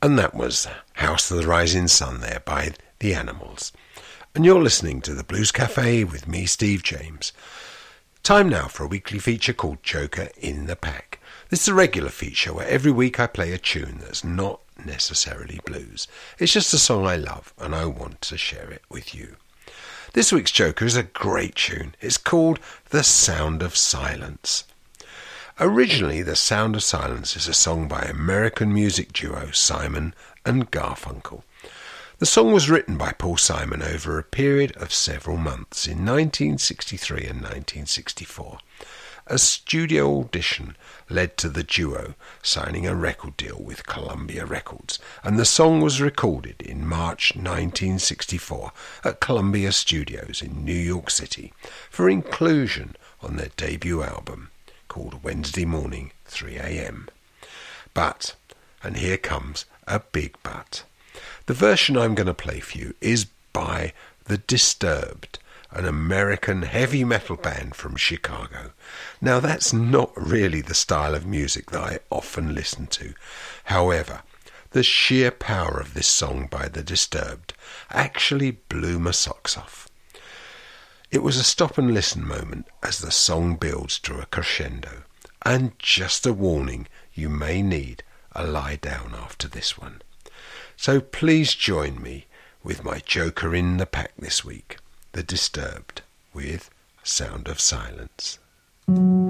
And that was House of the Rising Sun there by The Animals. And you're listening to the Blues Cafe with me, Steve James. Time now for a weekly feature called Joker in the Pack. This is a regular feature where every week I play a tune that's not necessarily blues. It's just a song I love and I want to share it with you. This week's Joker is a great tune. It's called The Sound of Silence. Originally, The Sound of Silence is a song by American music duo Simon and Garfunkel. The song was written by Paul Simon over a period of several months in 1963 and 1964. A studio audition led to the duo signing a record deal with Columbia Records, and the song was recorded in March 1964 at Columbia Studios in New York City for inclusion on their debut album called Wednesday Morning 3 a.m. But, and here comes a big but, the version I'm going to play for you is by The Disturbed, an American heavy metal band from Chicago. Now that's not really the style of music that I often listen to. However, the sheer power of this song by The Disturbed actually blew my socks off. It was a stop and listen moment as the song builds to a crescendo. And just a warning, you may need a lie down after this one. So please join me with my Joker in the Pack this week, The Disturbed, with Sound of Silence.